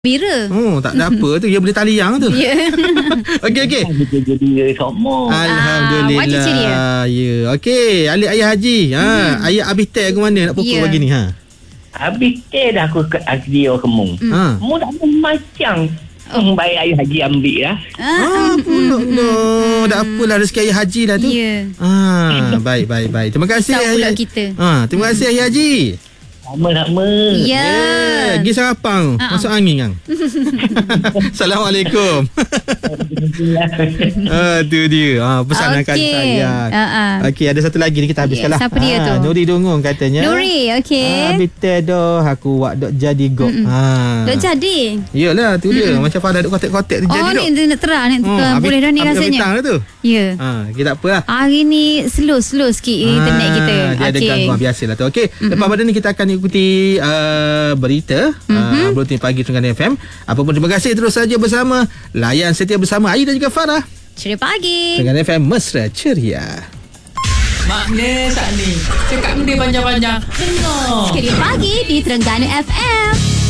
Bira. Oh, tak ada apa tu. Dia boleh taliang tu. Ya. Okey. Kita jadi semua. Alhamdulillah. wajib ceria. Ya. Okey, Alik Ayah Haji. Ayah habis teh ke mana nak pokok pagi ni? Habis teh dah aku ke dia kemung. Mu tak macam. Baik Ayah Haji ambil lah. Tak apalah, rezeki Ayah Haji dah tu. Ya. Baik. Terima kasih Tak pula Ayah. kita. Terima kasih Ayah Haji. Sama-sama. Ya. Pergi sarapang. Masuk angin kan. Assalamualaikum. Tu dia. Pesanan kali saya. Okey, ada satu lagi ni kita habiskan lah. Siapa dia tu? Nuri Dungung katanya. Nuri, okey. Habis dah aku wak dok jadi gok. Dok jadi. Yalah, tu dia. Macam Farah dok kotak-kotak tu jadi dok. Ni nak terang ni boleh dah ni rasanya. Habis tu. Ya. Kita tak apalah. Hari ni slow sikit internet kita. Dia ada gangguan biasalah tu. Okey, lepas pada ni kita akan ikuti berita Buletin Pagi Terengganu FM. Apapun, terima kasih, terus saja bersama, layan setia bersama Ayi dan juga Farah. Ceria pagi. Terengganu FM, mesra ceria. Maknanya saat ni cakap benda panjang-panjang. Dengar Ceria pagi di Terengganu FM.